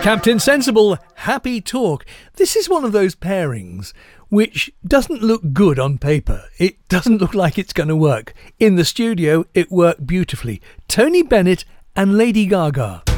Captain Sensible, Happy Talk. This is one of those pairings which doesn't look good on paper. It doesn't look like it's going to work. In the studio, it worked beautifully. Tony Bennett and Lady Gaga.